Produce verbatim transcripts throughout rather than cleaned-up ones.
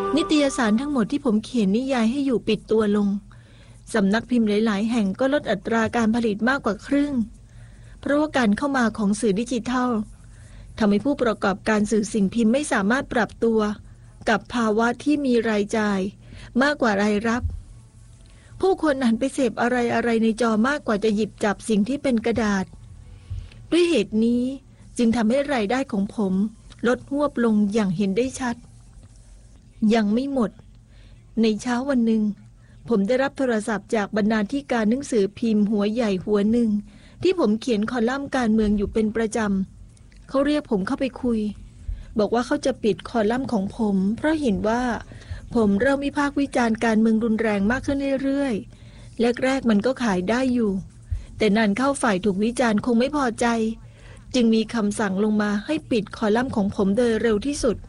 นิตยสารทั้งหมดที่ผมเขียนนิยายให้อยู่ปิดตัวลงสำนักพิมพ์หลายๆแห่งก็ลดอัตราการผลิตมากกว่าครึ่งเพราะว่าการเข้ามาของสื่อดิจิทัลทำให้ผู้ประกอบการสื่อสิ่งพิมพ์ไม่สามารถปรับตัวกับภาวะที่มีรายจ่ายมากกว่ารายรับผู้คนหันไปเสพอะไรๆในจอมากกว่าจะหยิบจับสิ่งที่เป็นกระดาษด้วยเหตุนี้จึงทำให้รายได้ของผมลดหวบลงอย่างเห็นได้ชัดยังไม่หมดในเช้าวันหนึ่งผมได้รับโทรศัพท์จากบรรณาธิการหนังสือพิมพ์หัวใหญ่หัวหนึ่งที่ผมเขียนคอลัมน์การเมืองอยู่เป็นประจำเขาเรียกผมเข้าไปคุยบอกว่าเขาจะปิดคอลัมน์ของผมเพราะเห็นว่าผมเริ่มวิพากษ์วิจารณ์การเมืองรุนแรงมากขึ้นเรื่อยๆแรกๆมันก็ขายได้อยู่แต่นานเข้าฝ่ายถูกวิจารณ์คงไม่พอใจจึงมีคำสั่งลงมาให้ปิดคอลัมน์ของผมโดยเร็วที่สุด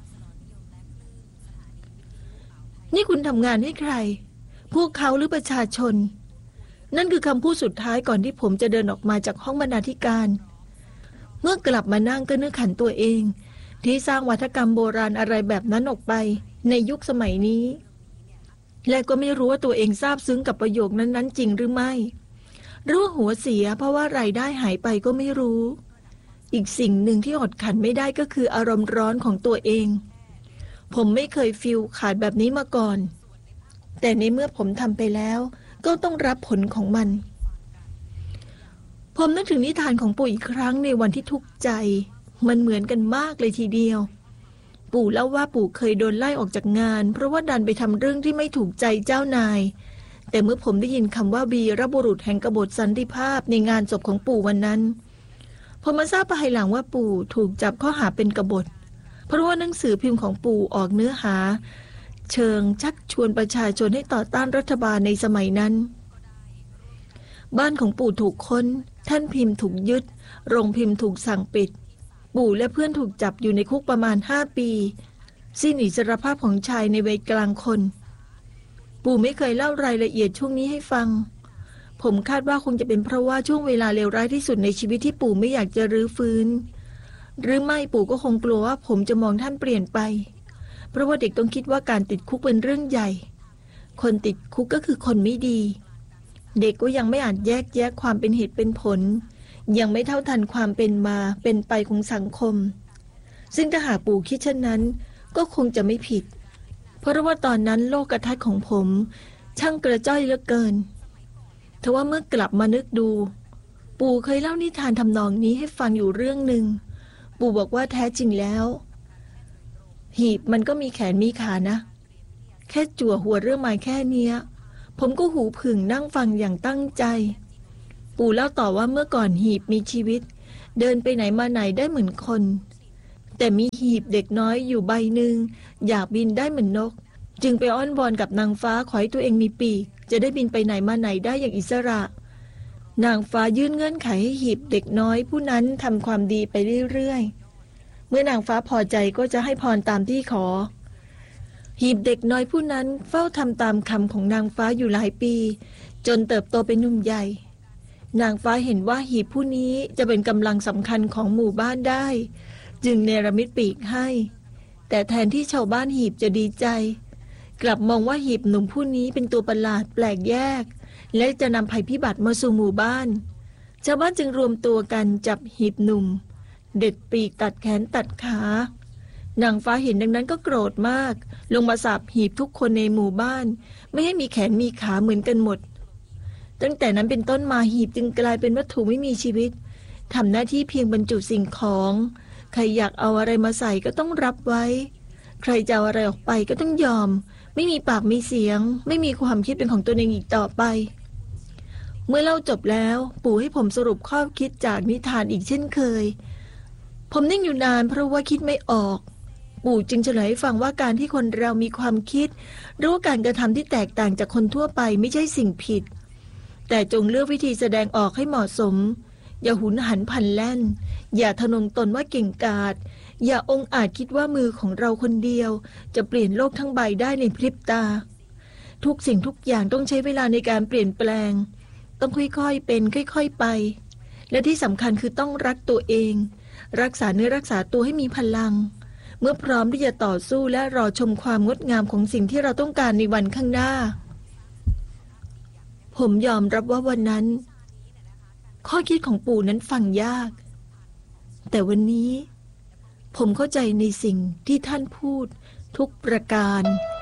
นี่คุณทำงานให้ใครพวกเขาหรือประชาชนนั่นคือคำพูดสุดท้ายก่อนที่ผมจะเดินออกมาจากห้องบรรณาธิการเมื่อกลับมานั่งก็นึกขันตัวเองที่สร้างวัฒกรรมโบราณอะไรแบบนั้นออกไปในยุคสมัยนี้และก็ไม่รู้ว่าตัวเองซาบซึ้งกับประโยคนั้นๆจริงหรือไม่หรือว่าหัวเสียเพราะว่ารายได้หายไปก็ไม่รู้อีกสิ่งหนึ่งที่อดขันไม่ได้ก็คืออารมณ์ร้อนของตัวเองผมไม่เคยฟีลขาดแบบนี้มาก่อนแต่ในเมื่อผมทำไปแล้วก็ต้องรับผลของมันผมนึกถึงนิทานของปู่อีกครั้งในวันที่ทุกข์ใจมันเหมือนกันมากเลยทีเดียวปู่เล่าว่าปู่เคยโดนไล่ออกจากงานเพราะว่าดันไปทำเรื่องที่ไม่ถูกใจเจ้านายแต่เมื่อผมได้ยินคำว่าวีรบุรุษแห่งกบฏสันติภาพในงานศพของปู่วันนั้นผมมาทราบภายหลังว่าปู่ถูกจับข้อหาเป็นกบฏเพราะว่าหนังสือพิมพ์ของปู่ออกเนื้อหาเชิงชักชวนประชาชนให้ต่อต้านรัฐบาลในสมัยนั้นบ้านของปู่ถูกค้นแท่นพิมพ์ถูกยึดโรงพิมพ์ถูกสั่งปิดปู่และเพื่อนถูกจับอยู่ในคุกประมาณห้าปีสิ้นอิสรภาพของชายในวัยกลางคนปู่ไม่เคยเล่ารายละเอียดช่วงนี้ให้ฟังผมคาดว่าคงจะเป็นเพราะว่าช่วงเวลาเลวร้ายที่สุดในชีวิตที่ปู่ไม่อยากจะรื้อฟื้นหรือไม่ปู่ก็คงกลัวว่าผมจะมองท่านเปลี่ยนไปเพราะว่าเด็กต้องคิดว่าการติดคุกเป็นเรื่องใหญ่คนติดคุกก็คือคนไม่ดีเด็กก็ยังไม่อาจแยกแยะความเป็นเหตุเป็นผลยังไม่เท่าทันความเป็นมาเป็นไปของสังคมซึ่งถ้าหากปู่คิดเช่นนั้นก็คงจะไม่ผิดเพราะว่าตอนนั้นโลกทัศน์ของผมช่างกระจ้อยเหลือเกินทว่าเมื่อกลับมานึกดูปู่เคยเล่านิทานทำนองนี้ให้ฟังอยู่เรื่องหนึ่งปู่บอกว่าแท้จริงแล้วหีบมันก็มีแขนมีขานะแค่จั่วหัวเรื่องมาแค่เนี้ยผมก็หูผึ่งนั่งฟังอย่างตั้งใจปู่เล่าต่อว่าเมื่อก่อนหีบมีชีวิตเดินไปไหนมาไหนได้เหมือนคนแต่มีหีบเด็กน้อยอยู่ใบหนึ่งอยากบินได้เหมือนนกจึงไปอ้อนวอนกับนางฟ้าขอให้ตัวเองมีปีกจะได้บินไปไหนมาไหนได้อย่างอิสระนางฟ้ายื่นเงื่อนไขให้หีบเด็กน้อยผู้นั้นทำความดีไปเรื่อยๆเมื่อนางฟ้าพอใจก็จะให้พรตามที่ขอหีบเด็กน้อยผู้นั้นเฝ้าทำตามคำของนางฟ้าอยู่หลายปีจนเติบโตเป็นหนุ่มใหญ่นางฟ้าเห็นว่าหีบผู้นี้จะเป็นกำลังสำคัญของหมู่บ้านได้จึงเนรมิตปีกให้แต่แทนที่ชาวบ้านหีบจะดีใจกลับมองว่าหีบหนุ่มผู้นี้เป็นตัวประหลาดแปลกแยกและจะนำภัยพิบัติมาสู่หมู่บ้านชาวบ้านจึงรวมตัวกันจับหีบหนุ่มเด็ดปีกตัดแขนตัดขานางฟ้าเห็นดังนั้นก็โกรธมากลงมาสาปหีบทุกคนในหมู่บ้านไม่ให้มีแขนมีขาเหมือนกันหมดตั้งแต่นั้นเป็นต้นมาหีบจึงกลายเป็นวัตถุไม่มีชีวิตทำหน้าที่เพียงบรรจุสิ่งของใครอยากเอาอะไรมาใส่ก็ต้องรับไว้ใครจะเอาอะไรออกไปก็ต้องยอมไม่มีปากมีเสียงไม่มีความคิดเป็นของตัวเองอีกต่อไปเมื่อเล่าจบแล้วปู่ให้ผมสรุปข้อคิดจากนิทานอีกเช่นเคยผมนิ่งอยู่นานเพราะว่าคิดไม่ออกปู่จึงเฉลยให้ฟังว่าการที่คนเรามีความคิดหรือว่าการกระทำที่แตกต่างจากคนทั่วไปไม่ใช่สิ่งผิดแต่จงเลือกวิธีแสดงออกให้เหมาะสมอย่าหุนหันพลันแล่นอย่าทะนงตนว่าเก่งกาจอย่าองอาจคิดว่ามือของเราคนเดียวจะเปลี่ยนโลกทั้งใบได้ในพริบตาทุกสิ่งทุกอย่างต้องใช้เวลาในการเปลี่ยนแปลงต้องค่อยๆเป็นค่อยๆไปและที่สำคัญคือต้องรักตัวเองรักษาเนื้อรักษาตัวให้มีพลังเมื่อพร้อมที่จะต่อสู้และรอชมความงดงามของสิ่งที่เราต้องการในวันข้างหน้าผมยอมรับว่าวันนั้นข้อคิดของปู่นั้นฟังยากแต่วันนี้ผมเข้าใจในสิ่งที่ท่านพูดทุกประการ